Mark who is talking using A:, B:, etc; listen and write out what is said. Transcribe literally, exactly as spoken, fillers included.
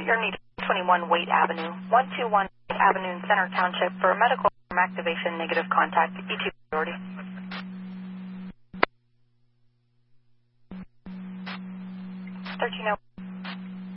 A: You're needed twenty-one Wade Avenue, one two one Avenue in Center Township for medical activation negative contact. E two priority. thirteen oh